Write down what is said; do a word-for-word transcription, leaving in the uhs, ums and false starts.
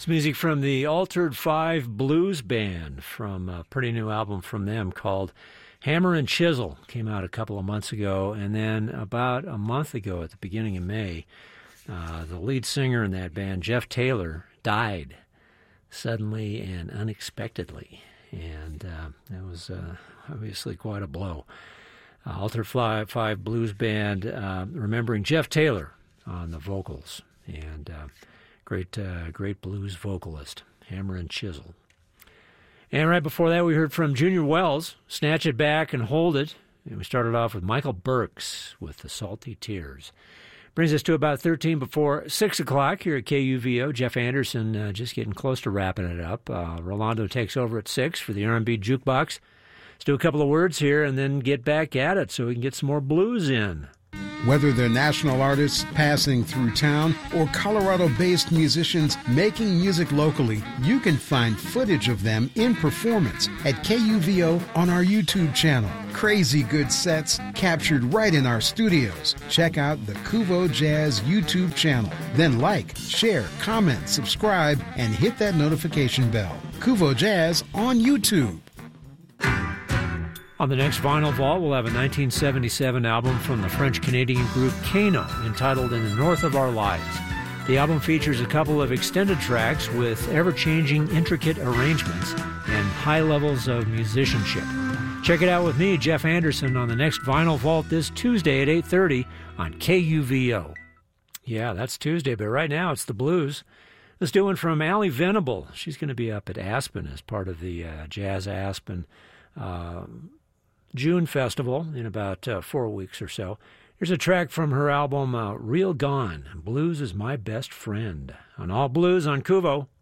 It's music from the Altered Five Blues Band from a pretty new album from them called Hammer and Chisel. Came out a couple of months ago, and then about a month ago at the beginning of May, uh, the lead singer in that band, Jeff Taylor, died suddenly and unexpectedly, and uh, that was uh, obviously quite a blow. Uh, Altered Five, Five Blues Band, uh, remembering Jeff Taylor on the vocals, and uh, great, uh, great blues vocalist, Hammer and Chisel. And right before that, we heard from Junior Wells, Snatch It Back and Hold It. And we started off with Michael Burks with The Salty Tears. Brings us to about thirteen before six o'clock here at K U V O. Jeff Anderson uh, just getting close to wrapping it up. Uh, Rolando takes over at six for the R and B Jukebox. Let's do a couple of words here and then get back at it so we can get some more blues in. Whether they're national artists passing through town or Colorado-based musicians making music locally, you can find footage of them in performance at K U V O on our YouTube channel. Crazy good sets captured right in our studios. Check out the Kuvo Jazz YouTube channel. Then like, share, comment, subscribe, and hit that notification bell. Kuvo Jazz on YouTube. On the next Vinyl Vault, we'll have a nineteen seventy-seven album from the French-Canadian group Kano entitled In the North of Our Lives. The album features a couple of extended tracks with ever-changing, intricate arrangements and high levels of musicianship. Check it out with me, Jeff Anderson, on the next Vinyl Vault this Tuesday at eight thirty on K U V O. Yeah, that's Tuesday, but right now it's the blues. Let's do one from Allie Venable. She's going to be up at Aspen as part of the uh, Jazz Aspen uh, June Festival in about uh, four weeks or so. Here's a track from her album, uh, Real Gone, Blues is My Best Friend, on All Blues on Kuvo.